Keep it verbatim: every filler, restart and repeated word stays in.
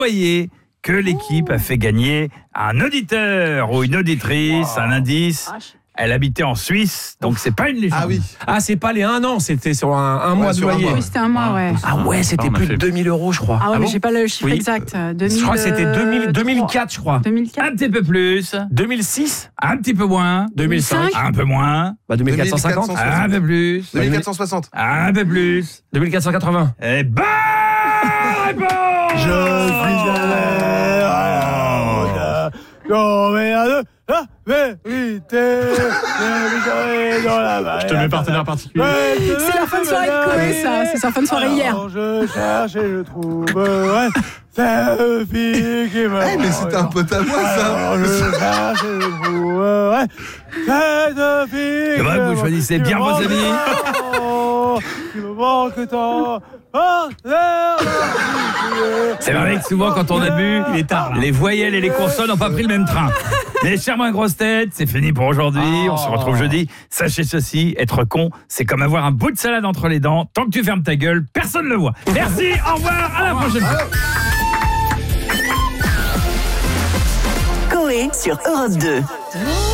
Voyez que l'équipe a fait gagner un auditeur ou une auditrice, un indice. Elle habitait en Suisse, donc c'est pas une légende. Ah oui. Ah, c'est pas les un an, c'était sur un, un Ouais, mois de sur un loyer. mois. Oui, c'était un mois, ouais. Ah ouais, c'était on a plus fait- de deux mille euros, je crois. Ah ouais, mais bon j'ai pas le chiffre Oui. exact. deux mille, Je crois que c'était deux mille, deux mille quatre, je crois. deux mille quatre. Un petit peu plus, deux mille six, un petit peu moins, deux mille cinq, un peu moins, bah deux mille quatre cent cinquante, deux mille quatre cent un peu plus, deux mille quatre cent soixante. un peu plus. deux mille quatre cent quatre-vingts. Et bonne réponse. Je suis allé à combien de la vérité. Je te mets partenaire particulier. C'est la fin de soirée de Koé, ça. C'est sa fin de soirée hier. Alors je cherche et je trouverai cette fille qui me. Eh, mais c'était un pote à moi, ça. Alors je cherche et je trouverai cette fille. C'est vrai, qui vous me- choisissez qui bien me vos manque amis. tant, Qui me manque tant. Oh, C'est vrai que souvent, quand on a bu, il est tard. Les voyelles et les consonnes n'ont pas pris le même train. Mais chers moins grosses têtes, c'est fini pour aujourd'hui. On se retrouve jeudi. Sachez ceci, être con, c'est comme avoir un bout de salade entre les dents. Tant que tu fermes ta gueule, personne ne le voit. Merci, au revoir, à la prochaine fois. Coé sur Europe deux.